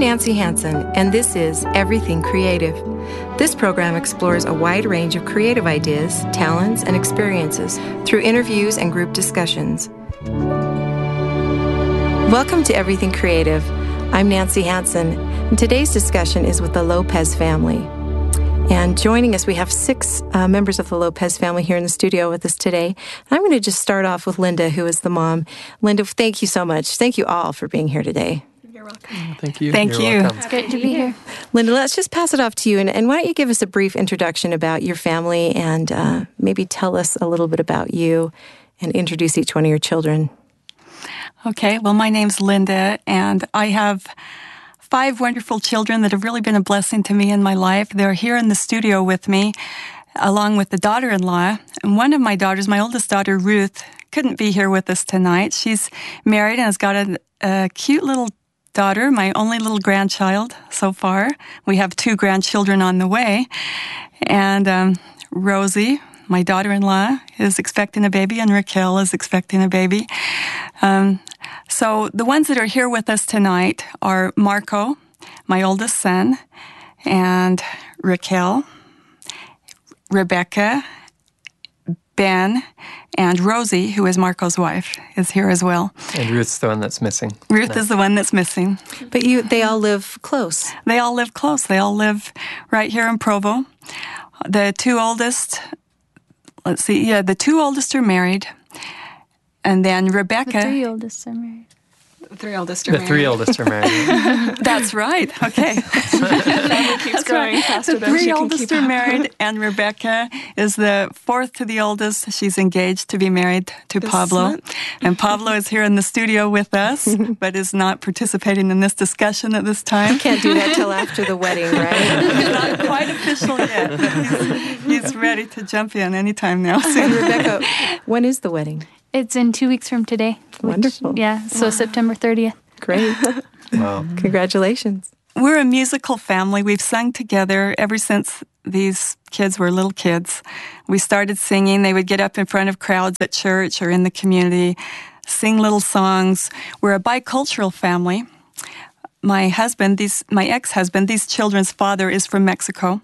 Nancy Hansen, and this is Everything Creative. This program explores a wide range of creative ideas, talents, and experiences through interviews and group discussions. Welcome to Everything Creative. I'm Nancy Hansen, and today's discussion is with the Lopez family. And joining us, we have 6 members of the Lopez family here in the studio with us today. And I'm going to just start off with Linda, who is the mom. Linda, thank you so much. Thank you all for being here today. You're welcome. Thank you. Thank you. Welcome. It's great to be here. Linda, let's just pass it off to you. And why don't you give us a brief introduction about your family and maybe tell us a little bit about you and introduce each one of your children. Okay. Well, my name's Linda, and I have 5 wonderful children that have really been a blessing to me in my life. They're here in the studio with me, along with the daughter-in-law. And one of my daughters, my oldest daughter, Ruth, couldn't be here with us tonight. She's married and has got a cute little daughter, my only little grandchild so far. We have 2 grandchildren on the way. And Rosie, my daughter-in-law, is expecting a baby, and Raquel is expecting a baby. So the ones that are here with us tonight are Marco, my oldest son, and Raquel, Rebecca, Ben, and Rosie, who is Marco's wife, is here as well. And Ruth's the one that's missing. Ruth is the one that's missing. But they all live close. They all live close. They all live right here in Provo. The 2 oldest, the 2 oldest are married. And then Rebecca. The 3 oldest are married. The 3 oldest are married. That's right. Okay. Family keeps growing faster The than she 3 can oldest keep are up. married, and Rebecca is the 4th to the oldest. She's engaged to be married to This Pablo. month. And Pablo is here in the studio with us, but is not participating in this discussion at this time. You can't do that till after the wedding, right? Not quite official yet, but he's ready to jump in anytime now. And Rebecca, when is the wedding? It's in 2 weeks from today. Wonderful. So September 30th. Great. Wow. Congratulations. We're a musical family. We've sung together ever since these kids were little kids. We started singing. They would get up in front of crowds at church or in the community, sing little songs. We're a bicultural family. My ex-husband, these children's father is from Mexico.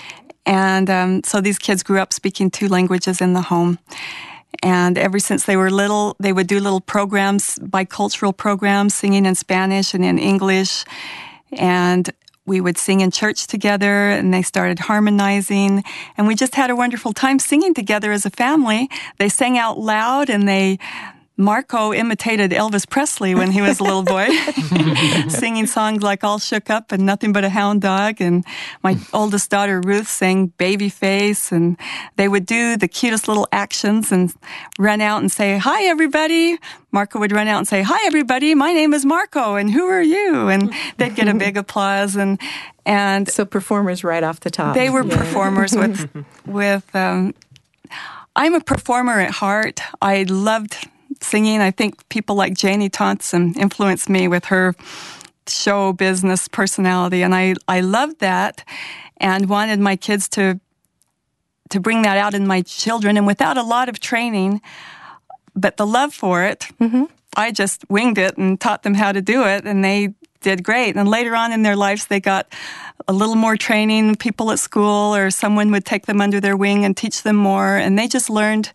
And so these kids grew up speaking 2 languages in the home. And ever since they were little, they would do little programs, bicultural programs, singing in Spanish and in English. And we would sing in church together, and they started harmonizing. And we just had a wonderful time singing together as a family. They sang out loud, and Marco imitated Elvis Presley when he was a little boy, singing songs like All Shook Up and Nothing But a Hound Dog. And my oldest daughter, Ruth, sang Babyface. And they would do the cutest little actions and run out and say, "Hi, everybody." Marco would run out and say, "Hi, everybody. My name is Marco, and who are you?" And they'd get a big applause. And So performers right off the top. they were performers with I'm a performer at heart. I loved singing. I think people like Janie Thompson influenced me with her show business personality, and I loved that and wanted my kids to bring that out in my children. And without a lot of training, but the love for it, I just winged it and taught them how to do it, and they did great. And later on in their lives, they got a little more training. People at school or someone would take them under their wing and teach them more, and they just learned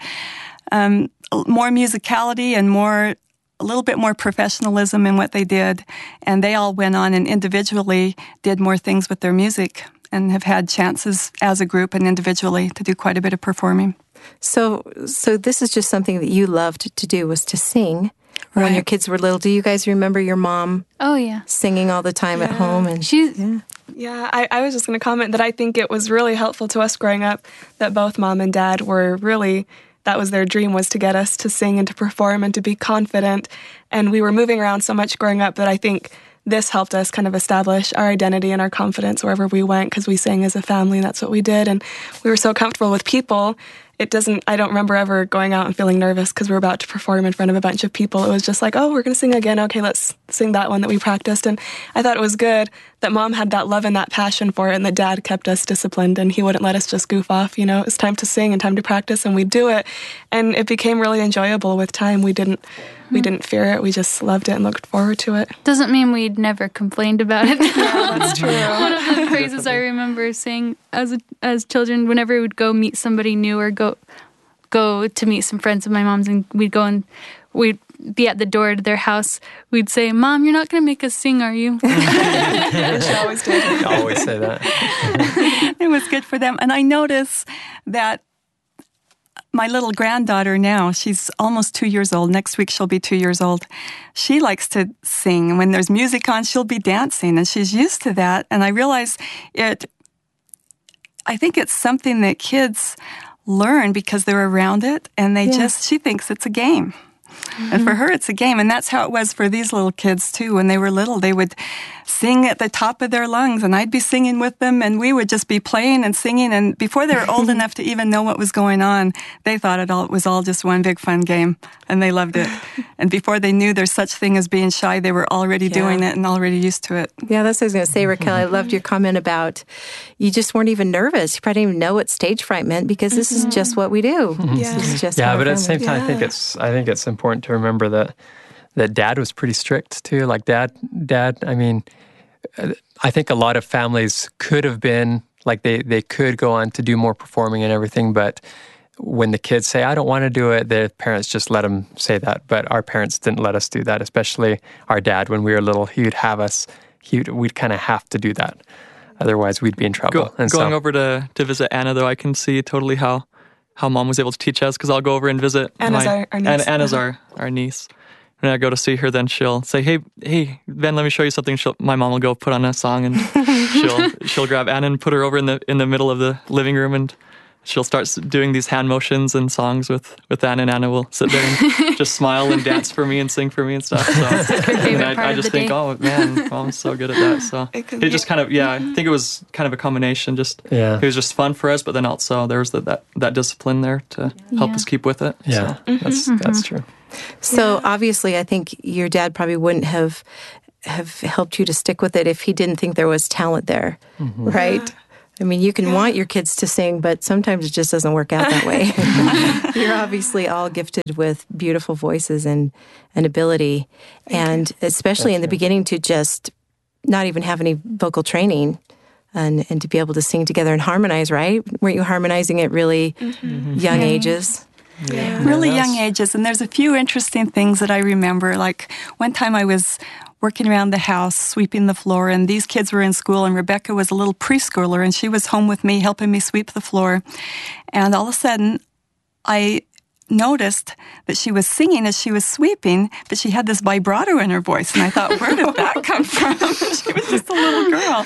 more musicality and a little bit more professionalism in what they did. And they all went on and individually did more things with their music and have had chances as a group and individually to do quite a bit of performing. So this is just something that you loved to do, was to sing when Right. your kids were little. Do you guys remember your mom Oh, yeah. singing all the time at home? And Yeah, I was just going to comment that I think it was really helpful to us growing up that both mom and dad were really, that was their dream, was to get us to sing and to perform and to be confident. And we were moving around so much growing up that I think this helped us kind of establish our identity and our confidence wherever we went, because we sang as a family. That's what we did. And we were so comfortable with people. I don't remember ever going out and feeling nervous because we were about to perform in front of a bunch of people. It was just like, oh, we're going to sing again. Okay, let's sing that one that we practiced. And I thought it was good that mom had that love and that passion for it, and that dad kept us disciplined, and he wouldn't let us just goof off. It was time to sing and time to practice, and we'd do it. And it became really enjoyable with time. We didn't We didn't fear it. We just loved it and looked forward to it. Doesn't mean we'd never complained about it. Yeah, that's true. One of the phrases I remember saying as children, whenever we would go meet somebody new or go to meet some friends of my mom's, and we'd go and we'd be at the door to their house, we'd say, "Mom, you're not going to make us sing, are you?" She always did. I always say that. It was good for them. And I notice that my little granddaughter now, she's almost 2 years old. Next week she'll be 2 years old. She likes to sing. And when there's music on, she'll be dancing. And she's used to that. And I realize I think it's something that kids learn because they're around it. And she thinks it's a game. And for her, it's a game. And that's how it was for these little kids, too. When they were little, they would sing at the top of their lungs, and I'd be singing with them, and we would just be playing and singing. And before they were old enough to even know what was going on, they thought it was all just one big fun game, and they loved it. And before they knew there's such thing as being shy, they were already doing it and already used to it. Yeah, that's what I was going to say, Raquel. I loved your comment about you just weren't even nervous. You probably didn't even know what stage fright meant because this is just what we do. Yeah, this is just but at the same time, I think it's important to remember that Dad was pretty strict too. Like Dad. I mean, I think a lot of families could have been like they could go on to do more performing and everything, but when the kids say, "I don't want to do it," the parents just let them say that. But our parents didn't let us do that, especially our dad. When we were little, he'd have us. We'd kind of have to do that, otherwise we'd be in trouble. Going over to visit Anna, though, I can see totally how Mom was able to teach us, because I'll go over and visit Anna's our niece. Anna's our niece. When I go to see her, then she'll say, hey, Ben, let me show you something. My mom will go put on a song, and she'll grab Anna and put her over in the middle of the living room, and she'll start doing these hand motions and songs with Anna, and Anna will sit there and just smile and dance for me and sing for me and stuff. So I just think, oh man, Mom's so good at that. So it just kind of, I think it was kind of a combination. It was just fun for us, but then also there was that discipline there to help us keep with it. Yeah, so. That's true. So obviously, I think your dad probably wouldn't have helped you to stick with it if he didn't think there was talent there, right? I mean, you can want your kids to sing, but sometimes it just doesn't work out that way. You're obviously all gifted with beautiful voices and ability, and especially in the beginning to just not even have any vocal training and to be able to sing together and harmonize, right? Weren't you harmonizing at really young ages? Yeah. Really young ages. And there's a few interesting things that I remember. Like one time I was working around the house, sweeping the floor, and these kids were in school, and Rebecca was a little preschooler, and she was home with me, helping me sweep the floor. And all of a sudden, I noticed that she was singing as she was sweeping, but she had this vibrato in her voice, and I thought, where did that come from? She was just a little girl.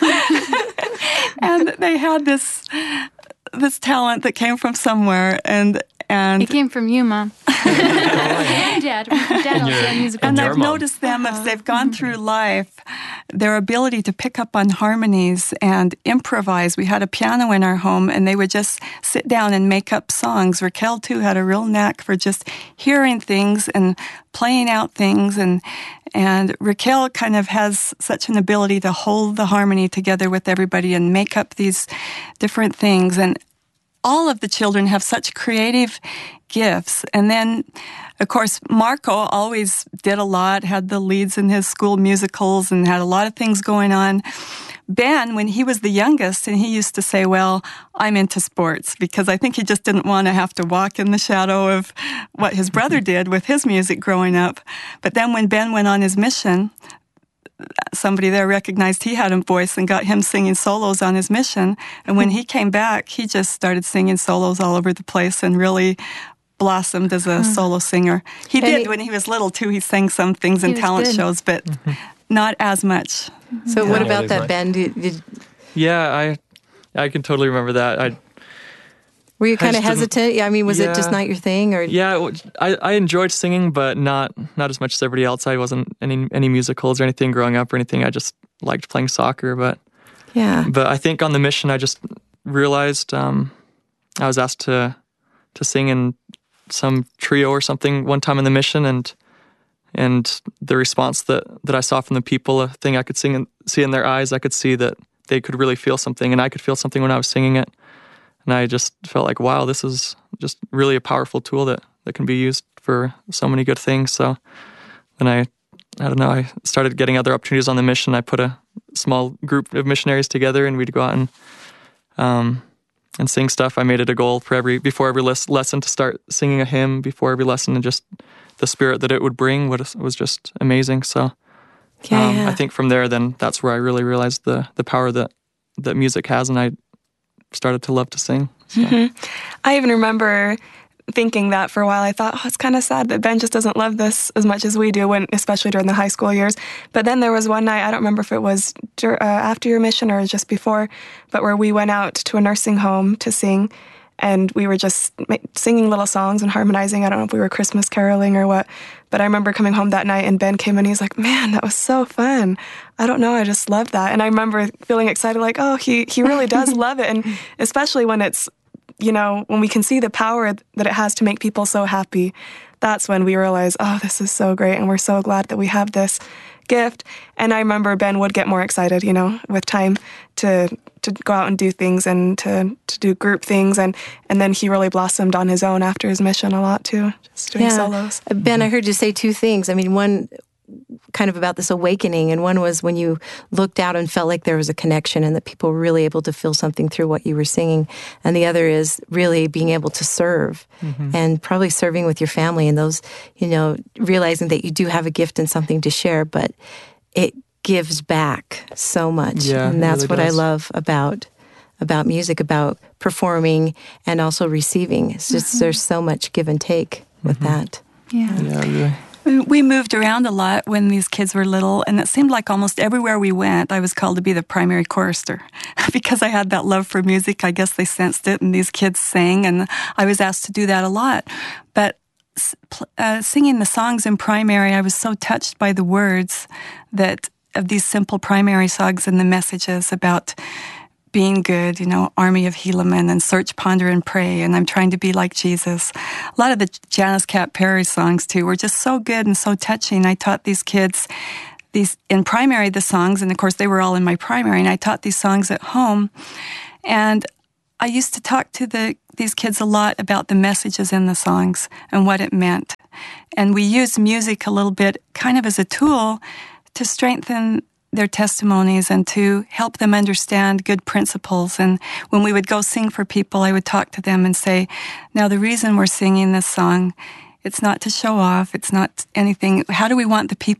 And they had this talent that came from somewhere, and it came from you, Mom. And Dad. Dad also had musical. And I've noticed them as they've gone through life, their ability to pick up on harmonies and improvise. We had a piano in our home, and they would just sit down and make up songs. Raquel, too, had a real knack for just hearing things and playing out things. And Raquel kind of has such an ability to hold the harmony together with everybody and make up these different things. And all of the children have such creative gifts. And then, of course, Marco always did a lot, had the leads in his school musicals and had a lot of things going on. Ben, when he was the youngest, and he used to say, well, I'm into sports, because I think he just didn't want to have to walk in the shadow of what his brother did with his music growing up. But then when Ben went on his mission, somebody there recognized he had a voice and got him singing solos on his mission. And when he came back, he just started singing solos all over the place and really blossomed as a solo singer. He did when he was little, too. He sang some things in talent shows, but not as much. So what about that, Ben? Yeah, I can totally remember that. Were you kind of hesitant? I mean, was it just not your thing? Or yeah, I enjoyed singing, but not as much as everybody else. I wasn't any musicals or anything growing up or anything. I just liked playing soccer. But I think on the mission, I just realized I was asked to sing in some trio or something one time in the mission, and the response that I saw from the people, a thing I could see in their eyes, I could see that they could really feel something, and I could feel something when I was singing it. And I just felt like, wow, this is just really a powerful tool that can be used for so many good things. So then I don't know, I started getting other opportunities on the mission. I put a small group of missionaries together, and we'd go out and sing stuff. I made it a goal for before every lesson to start singing a hymn before every lesson, and just the spirit that it would bring was just amazing. So I think from there, then that's where I really realized the power that music has, and I started to love to sing. So. Mm-hmm. I even remember thinking that for a while. I thought, it's kind of sad that Ben just doesn't love this as much as we do, especially during the high school years. But then there was one night, I don't remember if it was after your mission or just before, but where we went out to a nursing home to sing, and we were just singing little songs and harmonizing. I don't know if we were Christmas caroling or what, but I remember coming home that night, and Ben came in, he's like, man, that was so fun. I don't know, I just loved that. And I remember feeling excited, like, oh, he really does love it. And especially when it's, when we can see the power that it has to make people so happy, that's when we realize, oh, this is so great, and we're so glad that we have this gift. And I remember Ben would get more excited, with time to go out and do things and to do group things. And then he really blossomed on his own after his mission a lot too, just doing solos. Ben, I heard you say two things. I mean, one kind of about this awakening, and one was when you looked out and felt like there was a connection and that people were really able to feel something through what you were singing. And the other is really being able to serve, and probably serving with your family, and those, realizing that you do have a gift and something to share, but it gives back so much. Yeah, and that's really what does. I love about music, about performing and also receiving. It's just there's so much give and take with that. Yeah. Yeah, really. We moved around a lot when these kids were little, and it seemed like almost everywhere we went, I was called to be the primary chorister because I had that love for music. I guess they sensed it, and these kids sang, and I was asked to do that a lot. But singing the songs in primary, I was so touched by the words of these simple primary songs and the messages about being good, Army of Helaman, and Search, Ponder, and Pray, and I'm trying to be like Jesus. A lot of the Janice Cat Perry songs, too, were just so good and so touching. I taught these kids in primary, the songs, and of course they were all in my primary, and I taught these songs at home. And I used to talk to these kids a lot about the messages in the songs and what it meant. And we used music a little bit kind of as a tool to strengthen their testimonies and to help them understand good principles. And when we would go sing for people, I would talk to them and say, now the reason we're singing this song, it's not to show off, it's not anything. How do we want the people